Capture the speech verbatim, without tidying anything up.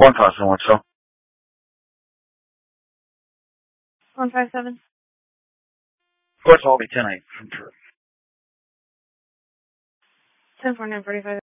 One five seven, what's up? One five seven. What's all be ten eight? Ten four nine forty five.